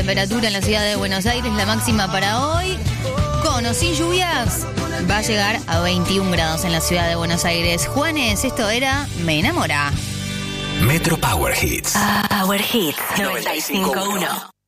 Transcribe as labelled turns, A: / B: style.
A: Temperatura en la ciudad de Buenos Aires, la máxima para hoy, con o sin lluvias, va a llegar a 21 grados en la ciudad de Buenos Aires. Juanes, esto era Me Enamora.
B: Metro Power Hits.
C: Power Hits 95.1.